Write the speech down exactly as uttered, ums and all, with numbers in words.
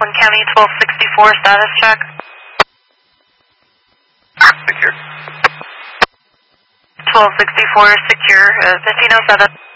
Rockland County, twelve sixty-four, status check. Secure. twelve sixty-four, secure, uh, fifteen oh seven.